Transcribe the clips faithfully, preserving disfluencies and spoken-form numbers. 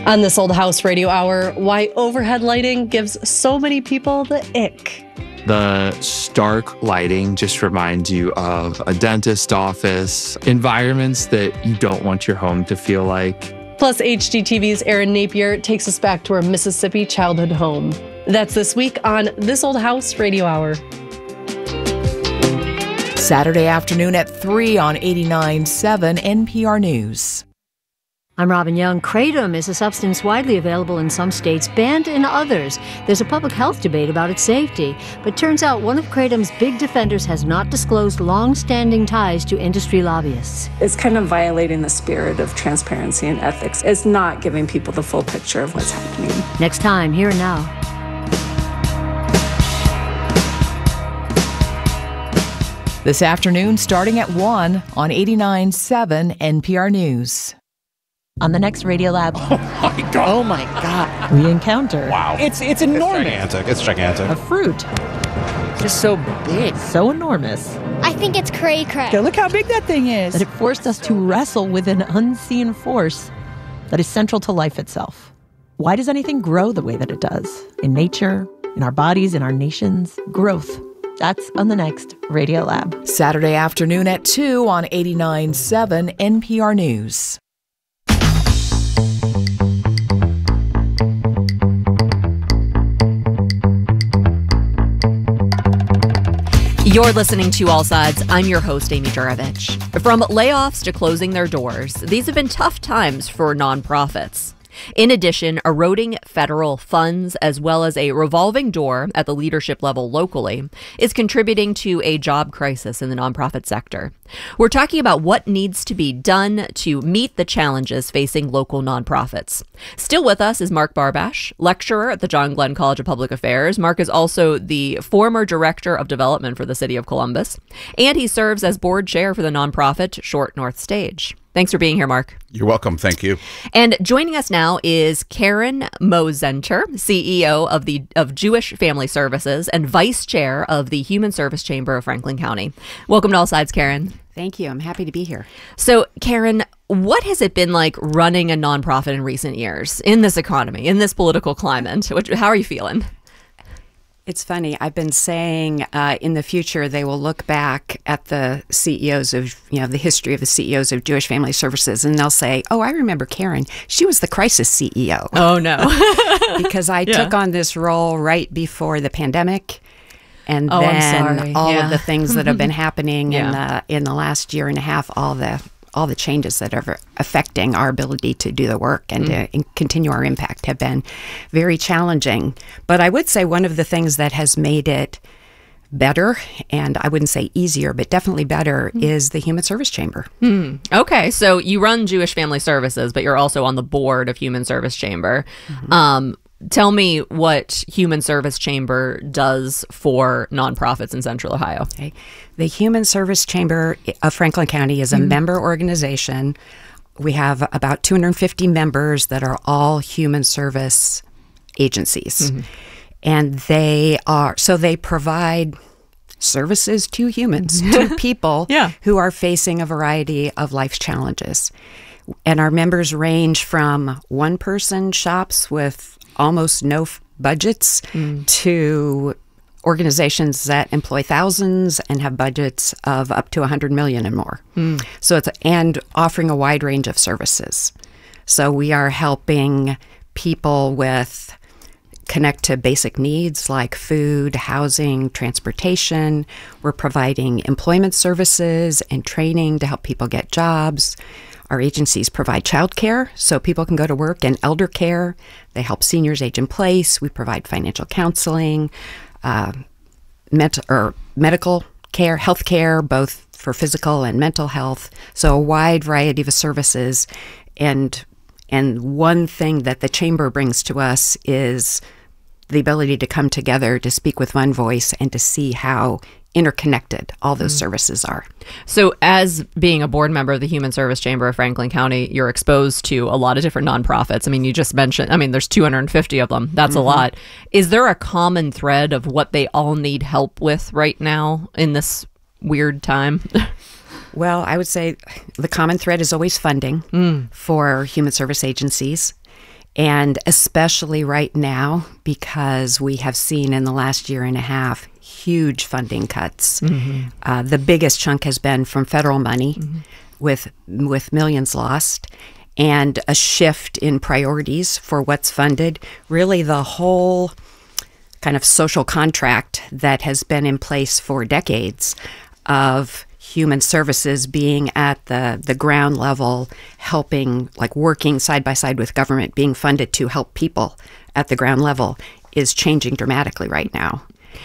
On this Old House Radio Hour, why overhead lighting gives so many people the ick. The stark lighting just reminds you of a dentist office, environments that you don't want your home to feel like. Plus, H G T V's Erin Napier takes us back to her Mississippi childhood home. That's this week on This Old House Radio Hour. Saturday afternoon at three on eighty-nine point seven N P R News. I'm Robin Young. Kratom is a substance widely available in some states, banned in others. There's a public health debate about its safety, but turns out one of Kratom's big defenders has not disclosed long-standing ties to industry lobbyists. It's kind of violating the spirit of transparency and ethics. It's not giving people the full picture of what's happening. Next time, Here and Now. This afternoon, starting at one on eighty-nine point seven N P R News. On the next Radiolab. Oh my God. Oh my God. We encounter. Wow. It's it's enormous. It's gigantic. It's gigantic. A fruit. Just so big. So enormous. I think it's cray cray. Okay, look how big that thing is. That it forced us to wrestle with an unseen force that is central to life itself. Why does anything grow the way that it does? In nature, in our bodies, in our nations. Growth. That's on the next Radiolab. Saturday afternoon at two on eighty-nine point seven N P R News. You're listening to All Sides. I'm your host, Amy Juravich. From layoffs to closing their doors, these have been tough times for nonprofits. In addition, eroding federal funds, as well as a revolving door at the leadership level locally, is contributing to a job crisis in the nonprofit sector. We're talking about what needs to be done to meet the challenges facing local nonprofits. Still with us is Mark Barbash, lecturer at the John Glenn College of Public Affairs. Mark is also the former director of development for the city of Columbus, and he serves as board chair for the nonprofit Short North Stage. Thanks for being here, Mark. You're welcome. Thank you. And joining us now is Karen Mosenter, C E O of the of Jewish Family Services and vice chair of the Human Service Chamber of Franklin County. Welcome to All Sides, Karen. Thank you. I'm happy to be here. So, Karen, what has it been like running a nonprofit in recent years in this economy, in this political climate? How are you feeling? It's funny. I've been saying uh, in the future they will look back at the C E Os of, you know, the history of the C E Os of Jewish Family Services, and they'll say, oh, I remember Karen. She was the crisis C E O. Oh, no. Because I yeah. took on this role right before the pandemic. And oh, then all yeah. of the things that have been happening yeah. in the in the last year and a half, all the all the changes that are affecting our ability to do the work and mm. to continue our impact have been very challenging. But I would say one of the things that has made it better, and I wouldn't say easier, but definitely better, mm. is the Human Service Chamber. Mm. Okay, so you run Jewish Family Services, but you're also on the board of Human Service Chamber. Mm-hmm. Um, tell me what Human Service Chamber does for nonprofits in Central Ohio. Okay. The Human Service Chamber of Franklin County is a mm-hmm. member organization. We have about two hundred fifty members that are all human service agencies. Mm-hmm. And they are, so they provide services to humans, to people yeah. who are facing a variety of life challenges. And our members range from one-person shops with almost no f- budgets mm. to organizations that employ thousands and have budgets of up to one hundred million and more. Mm. So it's and offering a wide range of services. So we are helping people with connect to basic needs like food, housing, transportation. We're providing employment services and training to help people get jobs. Our agencies provide childcare so people can go to work, and elder care. They help seniors age in place. We provide financial counseling, uh, med- or medical care, health care, both for physical and mental health. So a wide variety of services. And and one thing that the Chamber brings to us is the ability to come together to speak with one voice and to see how interconnected all those mm. services are. So as being a board member of the Human Service Chamber of Franklin County, you're exposed to a lot of different nonprofits. I mean, you just mentioned, I mean, there's two hundred fifty of them. That's mm-hmm. a lot. Is there a common thread of what they all need help with right now in this weird time? Well, I would say the common thread is always funding mm. for human service agencies. And especially right now, because we have seen in the last year and a half huge funding cuts. Mm-hmm. Uh, the biggest chunk has been from federal money, mm-hmm. with with millions lost, and a shift in priorities for what's funded. Really, the whole kind of social contract that has been in place for decades of human services being at the, the ground level, helping, like working side by side with government, being funded to help people at the ground level, is changing dramatically right now.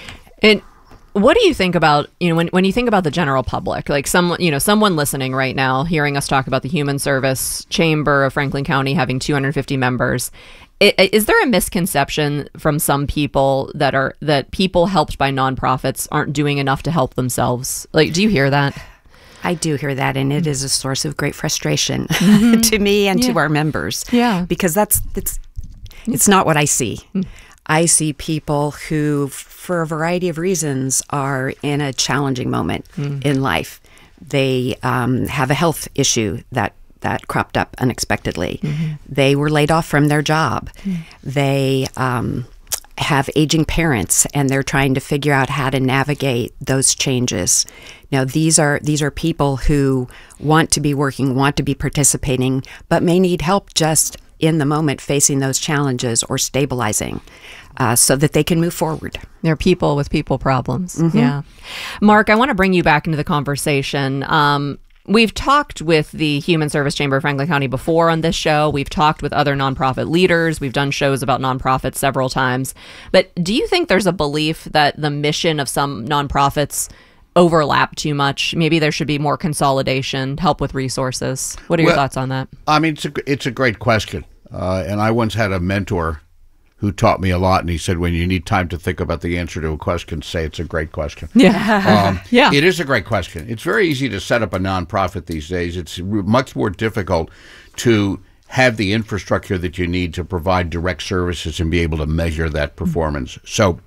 And what do you think about, you know, when, when you think about the general public, like someone, you know, someone listening right now, hearing us talk about the Human Service Chamber of Franklin County having two hundred fifty members, Is, is there a misconception from some people that are that people helped by nonprofits aren't doing enough to help themselves? Like, do you hear that? I do hear that, and it is a source of great frustration mm-hmm. to me and yeah. to our members. Yeah, because that's it's it's not what I see. Mm. I see people who, for a variety of reasons, are in a challenging moment mm. in life. They um, have a health issue that. that cropped up unexpectedly. Mm-hmm. They were laid off from their job. Mm. They um, have aging parents, and they're trying to figure out how to navigate those changes. Now, these are these are people who want to be working, want to be participating, but may need help just in the moment facing those challenges or stabilizing uh, so that they can move forward. They're people with people problems. Mm-hmm. Yeah. Mark, I want to bring you back into the conversation. Um, We've talked with the Human Service Chamber of Franklin County before on this show. We've talked with other nonprofit leaders. We've done shows about nonprofits several times. But do you think there's a belief that the mission of some nonprofits overlap too much? Maybe there should be more consolidation, help with resources. What are your well, thoughts on that? I mean, it's a, it's a great question. Uh, and I once had a mentor who taught me a lot, and he said, when you need time to think about the answer to a question, say it's a great question. Yeah. Um, yeah. It is a great question. It's very easy to set up a nonprofit these days. It's much more difficult to have the infrastructure that you need to provide direct services and be able to measure that performance. Mm-hmm. So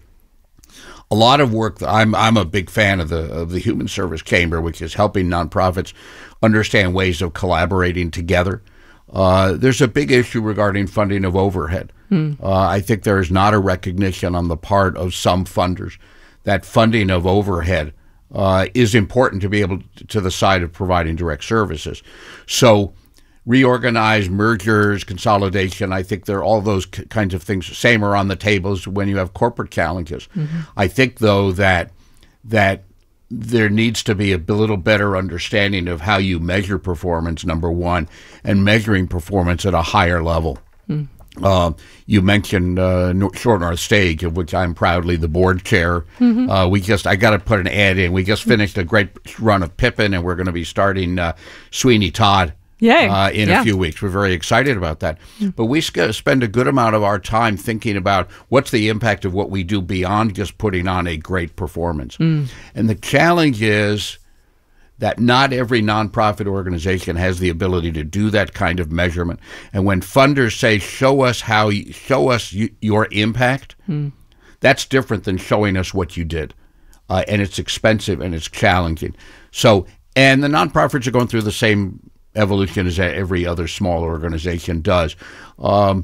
a lot of work, that I'm I'm a big fan of the of the Human Service Chamber, which is helping nonprofits understand ways of collaborating together. Uh, there's a big issue regarding funding of overhead. Hmm. Uh, I think there is not a recognition on the part of some funders that funding of overhead uh, is important to be able to, to the side of providing direct services. So reorganize, mergers, consolidation, I think there are all those k- kinds of things. Same are on the tables when you have corporate challenges. Mm-hmm. I think, though, that that there needs to be a little better understanding of how you measure performance, number one, and measuring performance at a higher level. Mm. Uh, you mentioned uh, Short North Stage, of which I'm proudly the board chair. Mm-hmm. Uh, we just, I got to put an ad in. We just finished a great run of Pippin, and we're going to be starting uh, Sweeney Todd uh, in yeah. a few weeks. We're very excited about that. Mm. But we sc- spend a good amount of our time thinking about what's the impact of what we do beyond just putting on a great performance. Mm. And the challenge is that not every nonprofit organization has the ability to do that kind of measurement. And when funders say, show us how, you, show us you, your impact, mm. that's different than showing us what you did. Uh, and it's expensive and it's challenging. So, and the nonprofits are going through the same evolution as every other small organization does. Um,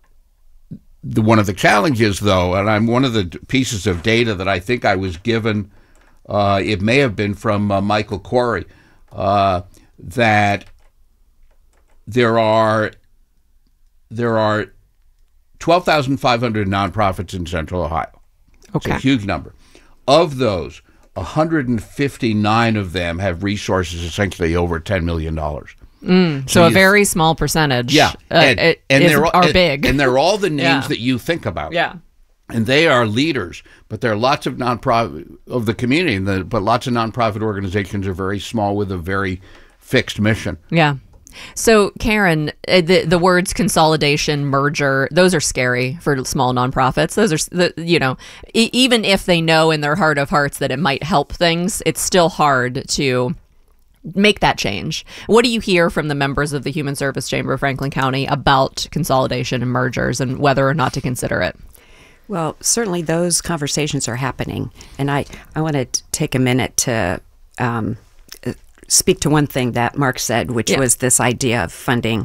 the, one of the challenges, though, and I'm one of the pieces of data that I think I was given, Uh, it may have been from uh, Michael Corey, uh, that there are there are twelve thousand five hundred nonprofits in Central Ohio. Okay. It's a huge number. Of those, one hundred fifty-nine of them have resources essentially over ten million dollars. Mm, so, so a very small percentage yeah, and, uh, it, and is, they're all, are and, big. And they're all the names yeah. that you think about. Yeah. And they are leaders, but there are lots of nonprofit of the community, the, but lots of nonprofit organizations are very small with a very fixed mission. Yeah. So, Karen, the the words consolidation, merger, those are scary for small nonprofits. Those are, the, you know, e- even if they know in their heart of hearts that it might help things, it's still hard to make that change. What do you hear from the members of the Human Service Chamber of Franklin County about consolidation and mergers and whether or not to consider it? Well, certainly those conversations are happening. And I, I want to take a minute to um, speak to one thing that Mark said, which yeah. was this idea of funding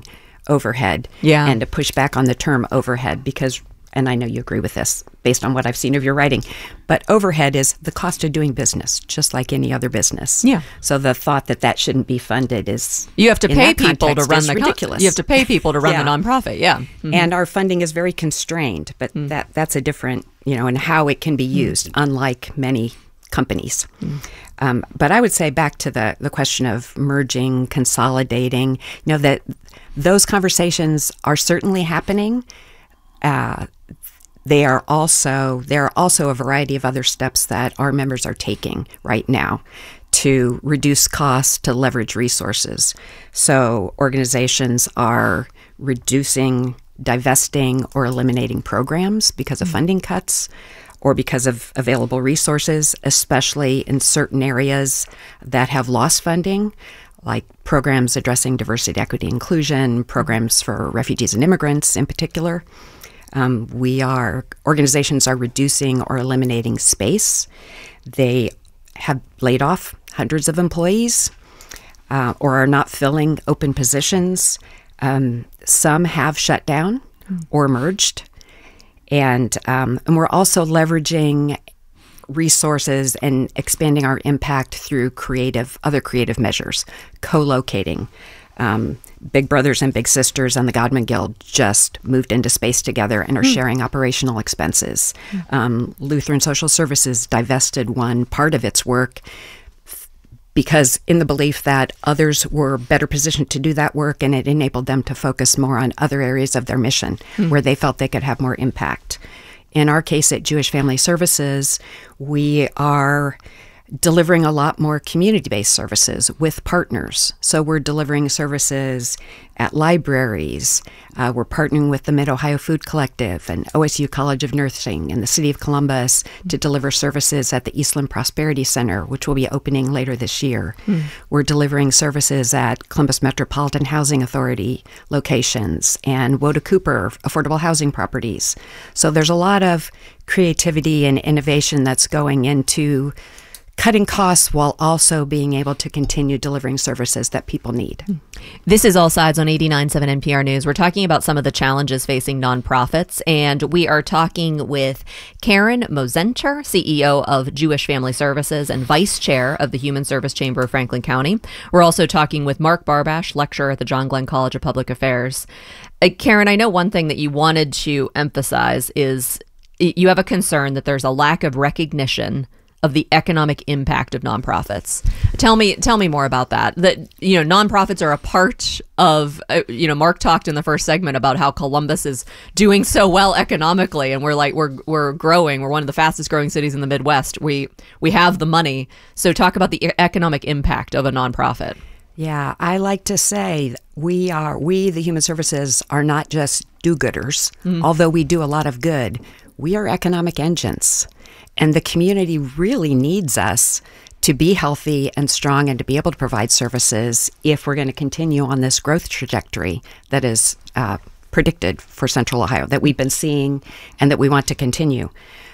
overhead. Yeah. And to push back on the term overhead because, and I know you agree with this based on what I've seen of your writing, but overhead is the cost of doing business, just like any other business. Yeah. So the thought that that shouldn't be funded is You have to in pay that people to context, run is the co- ridiculous. You have to pay people to run Yeah. the nonprofit. Yeah. Mhm. And our funding is very constrained, but Mm. that that's a different, you know, and how it can be used, unlike many companies. Mm. Um, but I would say back to the, the question of merging, consolidating, you know, that those conversations are certainly happening. Uh, they are also, there are also a variety of other steps that our members are taking right now to reduce costs, to leverage resources. So organizations are reducing, divesting, or eliminating programs because of funding cuts or because of available resources, especially in certain areas that have lost funding, like programs addressing diversity, equity, inclusion, programs for refugees and immigrants in particular. Um, we are, organizations are reducing or eliminating space. They have laid off hundreds of employees uh, or are not filling open positions. Um, some have shut down or merged. And, um, and we're also leveraging resources and expanding our impact through creative, other creative measures, co-locating. Um, Big Brothers and Big Sisters and the Godman Guild just moved into space together and are Mm. sharing operational expenses. Um, Lutheran Social Services divested one part of its work because in the belief that others were better positioned to do that work, and it enabled them to focus more on other areas of their mission Mm. where they felt they could have more impact. In our case at Jewish Family Services, we are delivering a lot more community-based services with partners. So we're delivering services at libraries. Uh, we're partnering with the Mid-Ohio Food Collective and O S U College of Nursing and the City of Columbus to deliver services at the Eastland Prosperity Center, which will be opening later this year. Hmm. We're delivering services at Columbus Metropolitan Housing Authority locations and Woda Cooper affordable housing properties. So there's a lot of creativity and innovation that's going into cutting costs while also being able to continue delivering services that people need. This is All Sides on eighty-nine point seven N P R News. We're talking about some of the challenges facing nonprofits, and we are talking with Karen Mosenter, C E O of Jewish Family Services and Vice Chair of the Human Service Chamber of Franklin County. We're also talking with Mark Barbash, lecturer at the John Glenn College of Public Affairs. Uh, Karen, I know one thing that you wanted to emphasize is you have a concern that there's a lack of recognition of the economic impact of nonprofits. Tell me, tell me more about that. That, you know, nonprofits are a part of, uh, you know, Mark talked in the first segment about how Columbus is doing so well economically, and we're like, we're we're growing. We're one of the fastest growing cities in the Midwest. We we have the money. So talk about the economic impact of a nonprofit. Yeah, I like to say we are, we, the Human Services, are not just do-gooders, Mm. although we do a lot of good. We are economic engines. And the community really needs us to be healthy and strong and to be able to provide services if we're going to continue on this growth trajectory that is uh, predicted for Central Ohio, that we've been seeing and that we want to continue.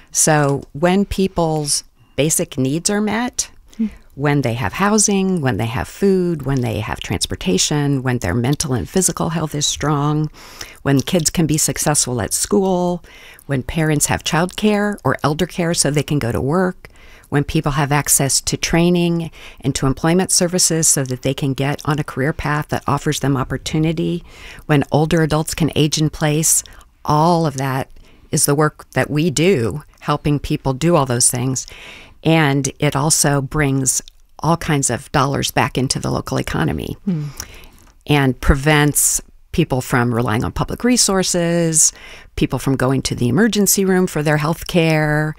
So when people's basic needs are met, when they have housing, when they have food, when they have transportation, when their mental and physical health is strong, when kids can be successful at school, when parents have childcare or elder care so they can go to work, when people have access to training and to employment services so that they can get on a career path that offers them opportunity, when older adults can age in place, all of that is the work that we do, helping people do all those things. And it also brings all kinds of dollars back into the local economy Hmm. and prevents people from relying on public resources, people from going to the emergency room for their health care.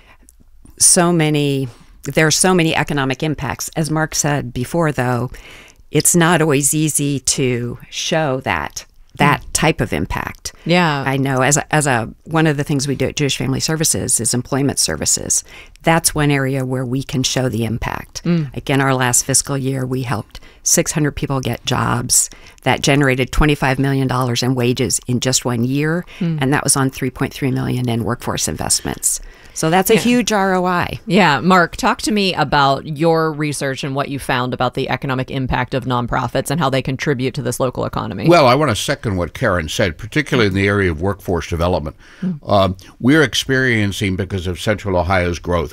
So many, there are so many economic impacts. As Mark said before, though, it's not always easy to show that that type of impact. Yeah. I know as a, as a one of the things we do at Jewish Family Services is employment services. That's one area where we can show the impact. Mm. Like in our last fiscal year, we helped six hundred people get jobs that generated twenty-five million dollars in wages in just one year, Mm. and that was on three point three million dollars in workforce investments. So that's a Yeah. huge R O I. Yeah. Mark, talk to me about your research and what you found about the economic impact of nonprofits and how they contribute to this local economy. Well, I want to second what Karen said, particularly in the area of workforce development. Um, we're experiencing, because of Central Ohio's growth,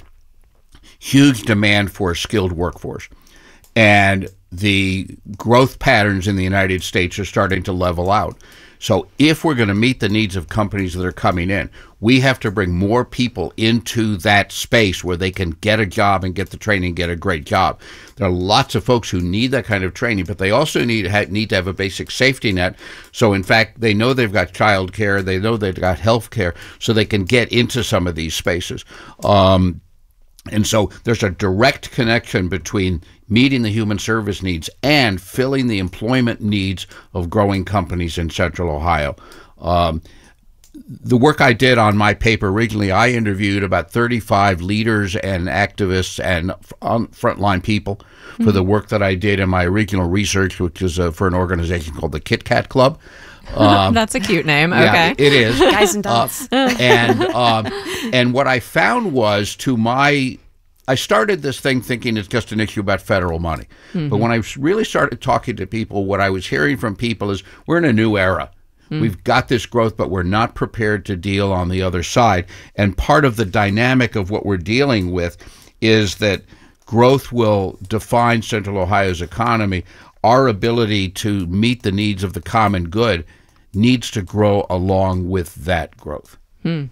huge demand for a skilled workforce. And the growth patterns in the United States are starting to level out. So if we're going to meet the needs of companies that are coming in, we have to bring more people into that space where they can get a job and get the training, get a great job. There are lots of folks who need that kind of training, but they also need need to have a basic safety net. So in fact, they know they've got child care, they know they've got health care, so they can get into some of these spaces. Um, And so there's a direct connection between meeting the human service needs and filling the employment needs of growing companies in Central Ohio. Um, the work I did on my paper originally, I interviewed about thirty-five leaders and activists and frontline people for the work that I did in my original research, which is uh, for an organization called the Kit Kat Club. Um, That's a cute name. Okay. Yeah, it is. Guys and dolls. Uh, and, um, and what I found was, to my, I started this thing thinking it's just an issue about federal money. Mm-hmm. But when I really started talking to people, what I was hearing from people is, we're in a new era. Mm. We've got this growth, but we're not prepared to deal on the other side. And part of the dynamic of what we're dealing with is that growth will define Central Ohio's economy. Our ability to meet the needs of the common good needs to grow along with that growth. Hmm.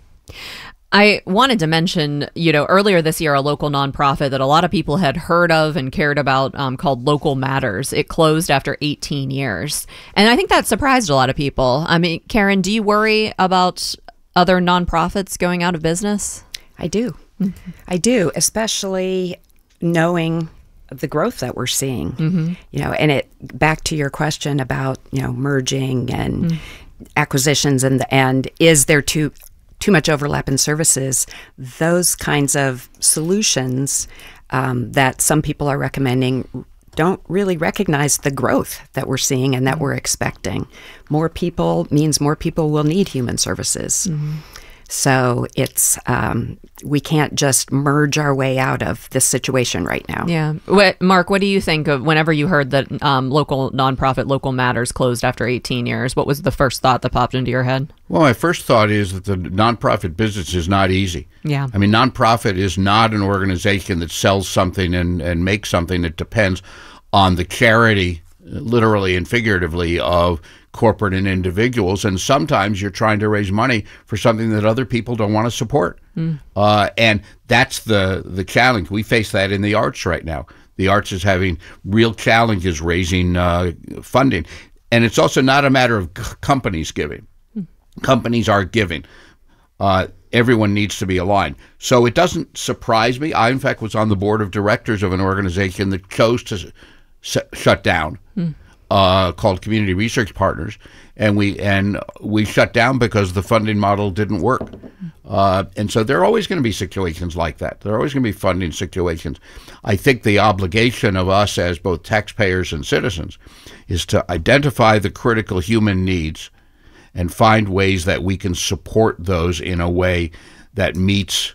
I wanted to mention, you know, earlier this year, a local nonprofit that a lot of people had heard of and cared about um, called Local Matters. It closed after eighteen years. And I think that surprised a lot of people. I mean, Karen, do you worry about other nonprofits going out of business? I do. Mm-hmm. I do, especially knowing the growth that we're seeing. Mm-hmm. You know, and it back to your question about, you know, merging and mm. acquisitions and the, and is there too too much overlap in services? Those kinds of solutions um, that some people are recommending don't really recognize the growth that we're seeing and that we're expecting. More people means more people will need human services. Mm-hmm. So it's um, we can't just merge our way out of this situation right now. Yeah. What, Mark, what do you think of whenever you heard that um, local nonprofit Local Matters closed after eighteen years? What was the first thought that popped into your head? Well, my first thought is that the nonprofit business is not easy. Yeah. I mean, nonprofit is not an organization that sells something and, and makes something. That depends on the charity, literally and figuratively, of corporate and individuals, and sometimes you're trying to raise money for something that other people don't want to support. Mm. Uh, and that's the, the challenge. We face that in the arts right now. The arts is having real challenges raising uh, funding. And it's also not a matter of c- companies giving. Mm. Companies are giving. Uh, everyone needs to be aligned. So it doesn't surprise me. I, in fact, was on the board of directors of an organization that chose to s- shut down. Mm. Uh, called Community Research Partners, and we and we shut down because the funding model didn't work. Uh, and so there are always going to be situations like that. There are always going to be funding situations. I think the obligation of us as both taxpayers and citizens is to identify the critical human needs and find ways that we can support those in a way that meets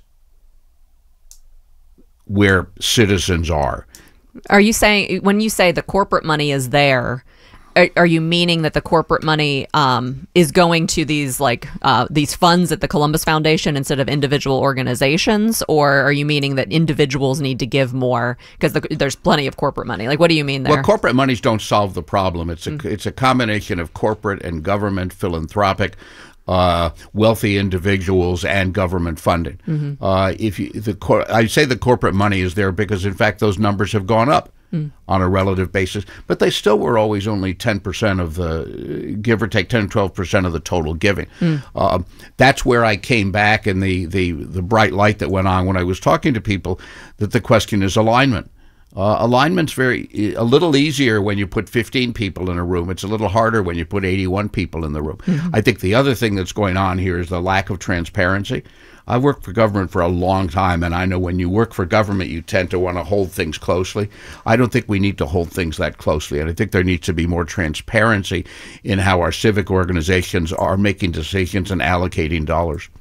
where citizens are. Are you saying, when you say the corporate money is there, are, are you meaning that the corporate money um, is going to these like uh, these funds at the Columbus Foundation instead of individual organizations, or are you meaning that individuals need to give more because the, there's plenty of corporate money? Like, what do you mean there? Well, corporate monies don't solve the problem. It's a mm. it's a combination of corporate and government, philanthropic, Uh, wealthy individuals, and government funding. Mm-hmm. Uh, if you, the cor- I say the corporate money is there because, in fact, those numbers have gone up mm. on a relative basis, but they still were always only ten percent of the, give or take, ten, twelve percent of the total giving. Mm. Uh, that's where I came back, and the, the, the bright light that went on when I was talking to people, that the question is alignment. Uh, alignment's very a little easier when you put fifteen people in a room. It's a little harder when you put eighty-one people in the room. Mm-hmm. I think the other thing that's going on here is the lack of transparency. I've worked for government for a long time, and I know when you work for government, you tend to want to hold things closely. I don't think we need to hold things that closely, and I think there needs to be more transparency in how our civic organizations are making decisions and allocating dollars. Mm.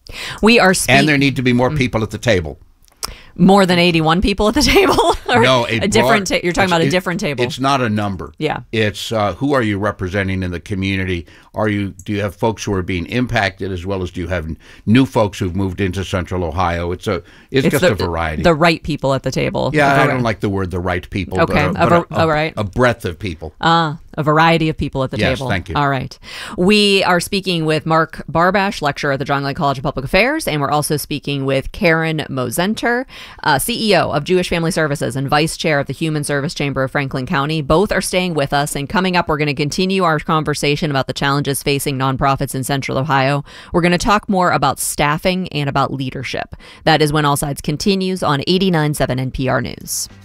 We are speaking. And there need to be more people at the table. More than eighty-one people at the table? Or no, a, a different. broad, Ta- you're talking about a it, different table. It's not a number. Yeah. It's uh, who are you representing in the community? Are you? Do you have folks who are being impacted as well as do you have new folks who've moved into Central Ohio? It's a. It's, it's just the, a variety. The right people at the table. Yeah, I don't like the word "the right people." Okay, but, a, a, but a, a, right. a breadth of people. Ah. A variety of people at the yes, table. Thank you. All right. We are speaking with Mark Barbash, lecturer at the John Glenn College of Public Affairs, and we're also speaking with Karen Mosenter, uh, C E O of Jewish Family Services and Vice Chair of the Human Service Chamber of Franklin County. Both are staying with us, and coming up, we're going to continue our conversation about the challenges facing nonprofits in Central Ohio. We're going to talk more about staffing and about leadership. That is when All Sides continues on eighty-nine point seven N P R News.